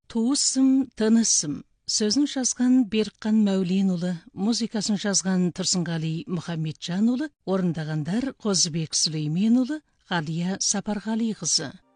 Туысым, тынысым. Сөзін жазған Берікқан Мәуленұлы, музыкасын жазған Тұрсынғали Мұхамеджанұлы, орындағандар Қозыбек Сүлейменұлы, Ғалия Сапарғалиқызы.